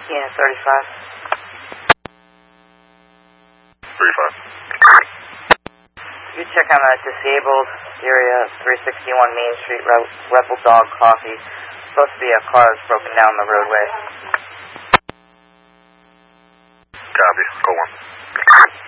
Yeah, 35. 35. You check on a disabled area, 361 Main Street, Rebel Dog Coffee. Supposed to be a car that's broken down the roadway. Copy. Go on.